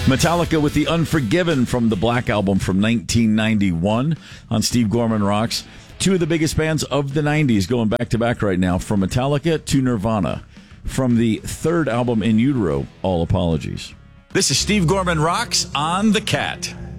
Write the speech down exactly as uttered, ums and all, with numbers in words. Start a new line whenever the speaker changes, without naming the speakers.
Metallica with the Unforgiven from the Black Album from nineteen ninety-one on Steve Gorman Rocks. Two of the biggest bands of the nineties going back to back right now, from Metallica to Nirvana. From the third album, In Utero, All Apologies. This is Steve Gorman Rocks on The Cat.